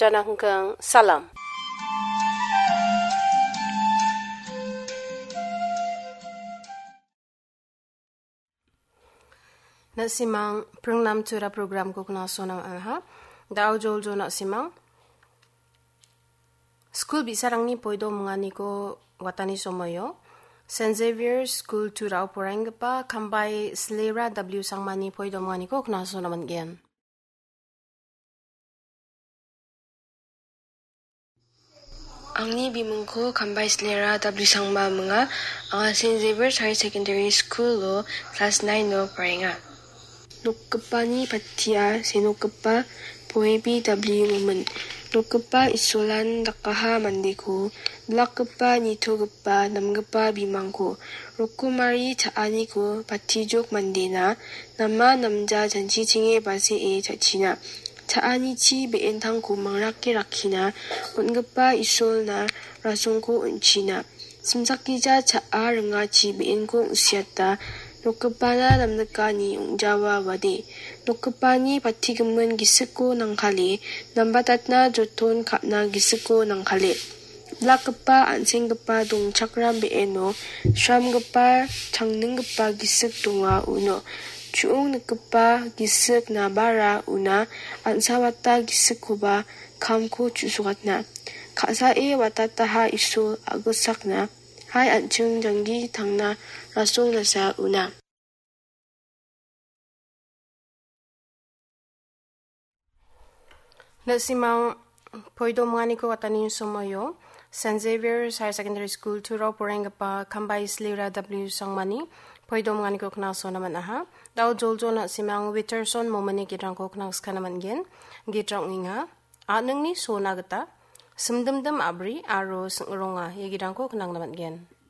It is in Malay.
janang salam. Nasimang prengnam tura program ko kuna sonang aha. Daw joljo nasimang. School bisarang ni poido mungani ko watani somoyo. St. Xavier's School tura oporang pa kambay Slera W sangmani poido mungani ko kuna sonaman gen. Angni bimungko kambay Slera W sangma mga St. Xavier's High Secondary School lo class 9 no parenga. Nukkepa patia sinukkepa poebi W moment. Nukkepa isolan dakaha mandiku. Blakkepa nitogkepa namgepa bimangku. Rokumari caaniku patijok mandena. Nama namja janji basi cacina. Caanici beentangku mangraki rakina. Ungepa isolna rasungku uncina. Simsakija caa rengaci beenku usiata. Nukepana namnekani ungjawa wade. Nukepani patigemen giseko nangkali. Nambatatna joton kapna giseko nangkali. Blakkepa ansenggepa dong cakram beeno. Shramgepa changnenggepa gisek donga uno. Cuung nekepa gisek na bara una. Ansawata gisekoba kamko cusukatna. Kaksae watataha isul agusakna. Hai ancung janggi tangna rasung nasa una. Nasimang poido mungani ko watani somoyo. St. Xavier's High Secondary School turo porengapa kambay Slera W sangmani poido mungani ko knaso naman aha. Daw joljo na simang Witterson momani gidrang ko knaks kanaman gen. Gidrang inga. Aneng ni so nagata. Semdemdem abri aro sengeronga ye gidrang ko knang naman gen.